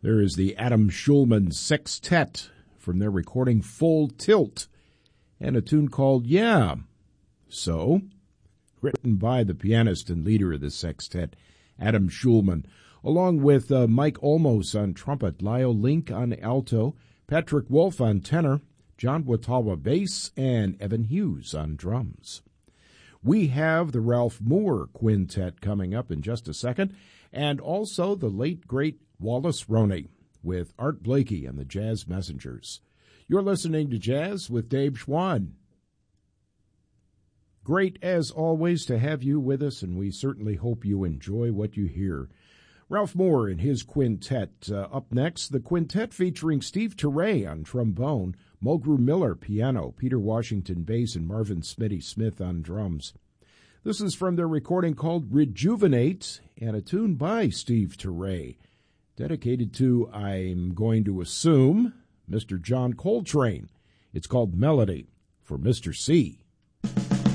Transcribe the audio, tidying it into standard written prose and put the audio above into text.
There is the Adam Schulman Sextet from their recording Full Tilt, and a tune called Yeah, So, written by the pianist and leader of the sextet, Adam Schulman, along with Mike Olmos on trumpet, Lyle Link on alto, Patrick Wolf on tenor, John Watawa bass, and Evan Hughes on drums. We have the Ralph Moore Quintet coming up in just a second, and also the late, great Wallace Roney with Art Blakey and the Jazz Messengers. You're listening to Jazz with Dave Schwann. Great, as always, to have you with us, and we certainly hope you enjoy what you hear. Ralph Moore and his quintet. Up next, the quintet featuring Steve Turre on trombone, Mulgrew Miller piano, Peter Washington bass, and Marvin Smitty Smith on drums. This is from their recording called Rejuvenate, and a tune by Steve Turre, dedicated to, I'm going to assume, Mr. John Coltrane. It's called Melody for Mr. C.